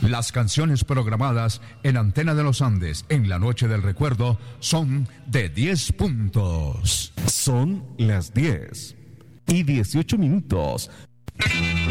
Las canciones programadas en Antena de los Andes en la Noche del Recuerdo son de 10 puntos. Son las 10:18.